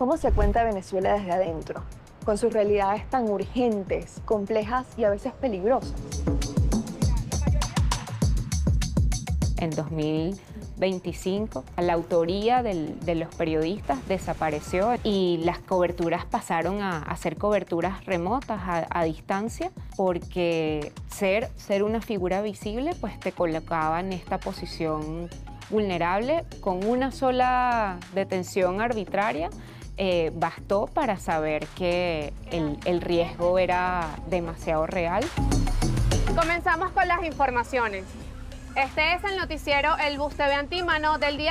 ¿Cómo se cuenta Venezuela desde adentro? Con sus realidades tan urgentes, complejas y a veces peligrosas. En 2025, la autoría de los periodistas desapareció y las coberturas pasaron a ser coberturas remotas, a distancia, porque ser una figura visible pues te colocaba en esta posición vulnerable. Con una sola detención arbitraria bastó para saber que el riesgo era demasiado real. Comenzamos con las informaciones. Este es el noticiero El Bus TV Antímano del día